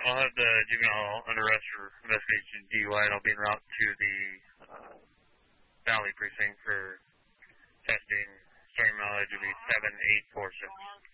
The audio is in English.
I'll have the juvenile under arrest for investigation DUI, and I'll be en route to the Valley precinct for testing. Starting mileage will be 7846.